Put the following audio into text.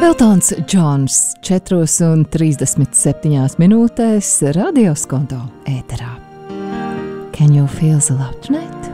Eltons Džons 4:37 Radio Skonto ēterā. Can you feel the love tonight?